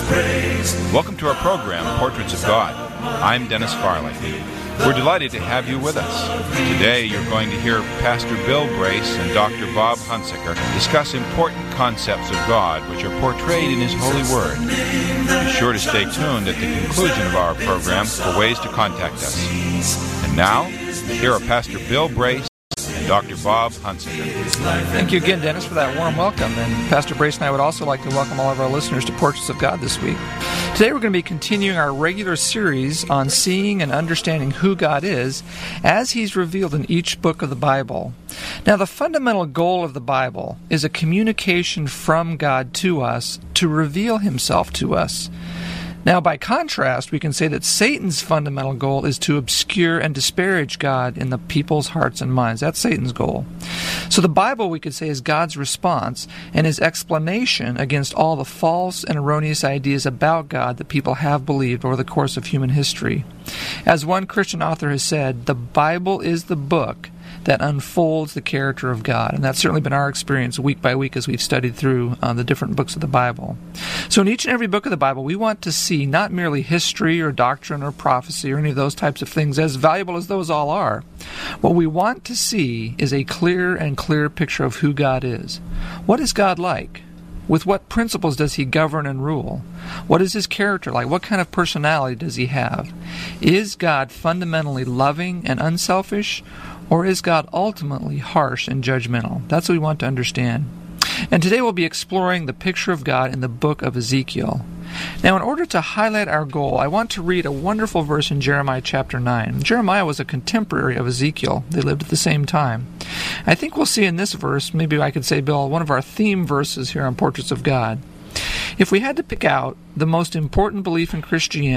Welcome to our program, Portraits of God. I'm Dennis Farley. We're delighted to have you with us. Today you're going to hear Pastor Bill Brace and Dr. Bob Hunsaker discuss important concepts of God which are portrayed in His holy Word. Be sure to stay tuned at the conclusion of our program for ways to contact us. And now, here are Pastor Bill Brace and Dr. Bob Hunsaker. Thank you again, Dennis, for that warm welcome. And Pastor Brace and I would also like to welcome all of our listeners to Portraits of God this week. Today we're going to be continuing our regular series on seeing and understanding who God is as He's revealed in each book of the Bible. Now, the fundamental goal of the Bible is a communication from God to us to reveal Himself to us. Now, by contrast, we can say that Satan's fundamental goal is to obscure and disparage God in the people's hearts and minds. That's Satan's goal. So the Bible, we could say, is God's response and His explanation against all the false and erroneous ideas about God that people have believed over the course of human history. As one Christian author has said, the Bible is the book that unfolds the character of God. And that's certainly been our experience week by week as we've studied through the different books of the Bible. So in each and every book of the Bible, we want to see not merely history or doctrine or prophecy or any of those types of things, as valuable as those all are. What we want to see is a clear and clear picture of who God is. What is God like? With what principles does He govern and rule? What is His character like? What kind of personality does He have? Is God fundamentally loving and unselfish? Or is God ultimately harsh and judgmental? That's what we want to understand. And today we'll be exploring the picture of God in the book of Ezekiel. Now, in order to highlight our goal, I want to read a wonderful verse in Jeremiah chapter 9. Jeremiah was a contemporary of Ezekiel. They lived at the same time. I think we'll see in this verse, maybe I could say, Bill, one of our theme verses here on Portraits of God. If we had to pick out the most important belief in Christianity,